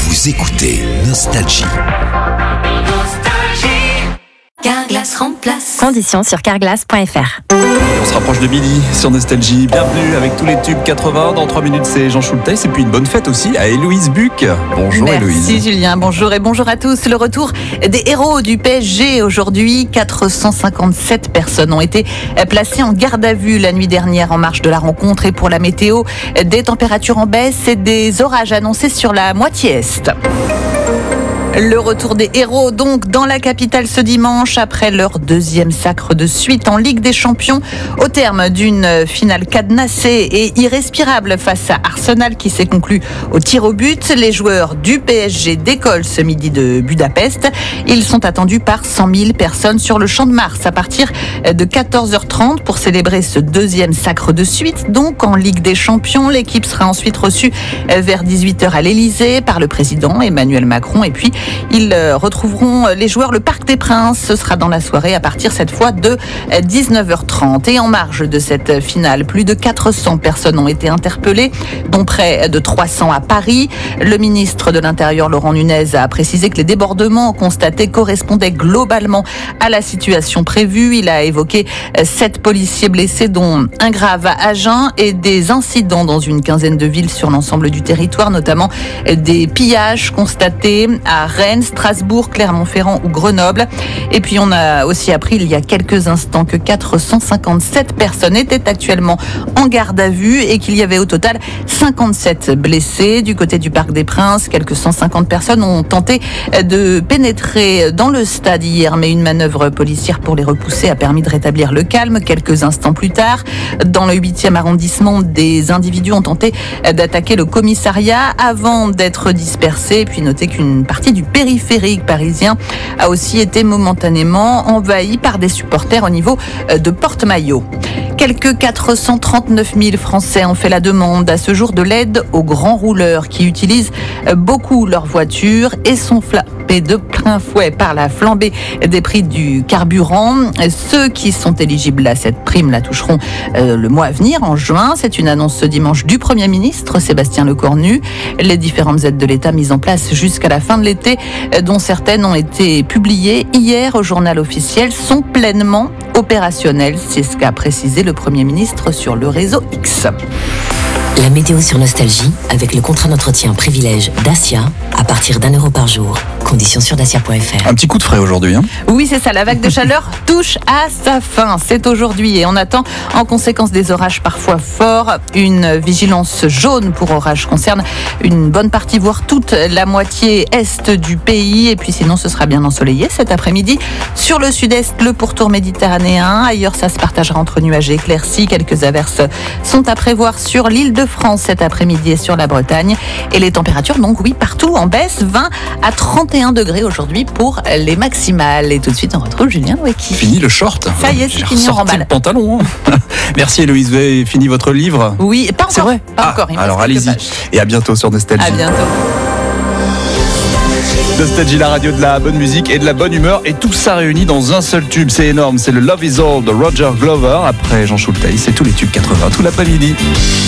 Vous écoutez Nostalgie. Carglass remplace. Conditions sur carglass.fr. On se rapproche de midi sur Nostalgie. Bienvenue avec tous les tubes 80. Dans 3 minutes, c'est Jean Schulteis. Et puis une bonne fête aussi à Héloïse Buck. Bonjour Héloïse. Merci Julien, bonjour et bonjour à tous. Le retour des héros du PSG aujourd'hui. 457 personnes ont été placées en garde à vue la nuit dernière en marge de la rencontre. Et pour la météo, des températures en baisse et des orages annoncés sur la moitié est. Le retour des héros donc dans la capitale ce dimanche après leur deuxième sacre de suite en Ligue des Champions au terme d'une finale cadenassée et irrespirable face à Arsenal qui s'est conclue au tir au but. Les joueurs du PSG décollent ce midi de Budapest. Ils sont attendus par 100 000 personnes sur le Champ de Mars à partir de 14h30 pour célébrer ce deuxième sacre de suite. Donc en Ligue des Champions, l'équipe sera ensuite reçue vers 18h à l'Elysée par le président Emmanuel Macron et puis ils retrouveront les joueurs le Parc des Princes. Ce sera dans la soirée à partir cette fois de 19h30. Et en marge de cette finale, plus de 400 personnes ont été interpellées, dont près de 300 à Paris. Le ministre de l'Intérieur, Laurent Nunez, a précisé que les débordements constatés correspondaient globalement à la situation prévue. Il a évoqué 7 policiers blessés, dont un grave à Agen, et des incidents dans une quinzaine de villes sur l'ensemble du territoire, notamment des pillages constatés à Rennes, Strasbourg, Clermont-Ferrand ou Grenoble. Et puis on a aussi appris il y a quelques instants que 457 personnes étaient actuellement en garde à vue et qu'il y avait au total 57 blessés. Du côté du Parc des Princes, quelques 150 personnes ont tenté de pénétrer dans le stade hier, mais une manœuvre policière pour les repousser a permis de rétablir le calme. Quelques instants plus tard, dans le 8e arrondissement, des individus ont tenté d'attaquer le commissariat avant d'être dispersés. Et puis notez qu'une partie du périphérique parisien a aussi été momentanément envahi par des supporters au niveau de Porte-Maillot. Quelques 439 000 Français ont fait la demande à ce jour de l'aide aux grands rouleurs qui utilisent beaucoup leur voiture et sont frappés de plein fouet par la flambée des prix du carburant. Ceux qui sont éligibles à cette prime la toucheront le mois à venir, en juin. C'est une annonce ce dimanche du Premier ministre, Sébastien Lecornu. Les différentes aides de l'État mises en place jusqu'à la fin de l'été, dont certaines ont été publiées hier au journal officiel, sont pleinement opérationnelles. C'est ce qu'a précisé le Premier ministre sur le réseau X. La météo sur Nostalgie avec le contrat d'entretien privilège Dacia à partir d'€1 par jour. Conditions sur dacia.fr. Un petit coup de frais aujourd'hui. Oui, c'est ça. La vague de chaleur touche à sa fin. C'est aujourd'hui et on attend en conséquence des orages parfois forts. Une vigilance jaune pour orages concerne une bonne partie, voire toute la moitié est du pays. Et puis sinon, ce sera bien ensoleillé cet après-midi. Sur le sud-est, le pourtour méditerranéen. Ailleurs, ça se partagera entre nuages et éclaircies. Quelques averses sont à prévoir sur l'île de France cet après-midi et sur la Bretagne. Et les températures, donc oui, partout en baisse. 20 à 31 degrés aujourd'hui pour les maximales. Et tout de suite, on retrouve Julien Loueki. Fini le short. Ça y est, c'est fini en remballe. Le pantalon. Merci Héloïse. Vous avez fini votre livre? Oui, pas encore. C'est vrai. Pas encore. Alors allez-y. Et à bientôt sur Nostalgie. À bientôt. Nostalgie, la radio de la bonne musique et de la bonne humeur, et tout ça réuni dans un seul tube. C'est énorme. C'est le Love Is All de Roger Glover après Jean Schulteis. C'est tous les tubes 80 tout l'après-midi.